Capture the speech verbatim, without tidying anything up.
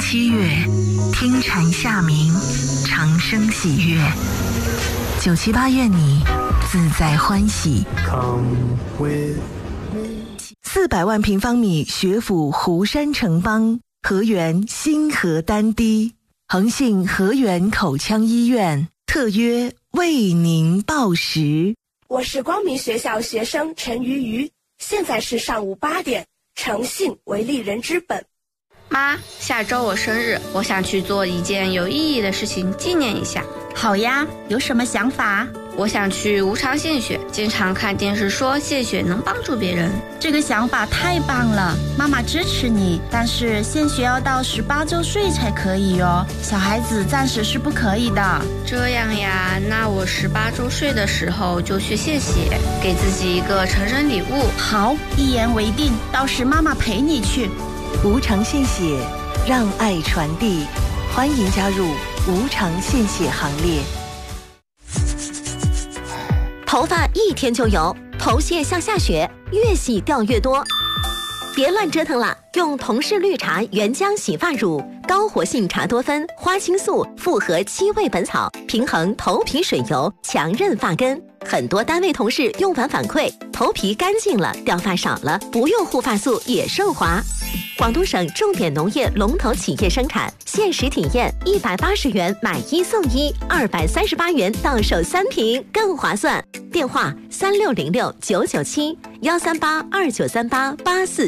七月，听蝉夏鸣，长声喜悦。九七八愿你自在欢喜。四百万平方米学府湖山城邦，河源新河丹堤，恒信河源口腔医院特约为您报时。 我是光明学校学生陈瑜瑜，现在是上午八点。诚信为利人之本。 妈，下周我生日，我想去做一件有意义的事情纪念一下。 好呀，有什么想法？ 我想去无偿献血，经常看电视说献血能帮助别人。 这个想法太棒了，妈妈支持你，但是献血要到十八周岁才可以哟，小孩子暂时是不可以的。 这样呀，那我十八周岁的时候就去献血，给自己一个成人礼物。 好，一言为定，到时妈妈陪你去。 无偿献血，让爱传递，欢迎加入无偿献血行列。 头发一天就油，头屑像下雪，越洗掉越多。别乱折腾了，用同氏绿茶原浆洗发乳，高活性茶多酚、花青素复合七味本草，平衡头皮水油，强韧发根。很多单位同事用完反馈，头皮干净了，掉发少了，不用护发素也顺滑。广东省重点农业龙头企业生产，限时体验一百八十元买一送一，二百三十八元到手三瓶，更划算。电话三六零六九九七幺三八二九三八八四。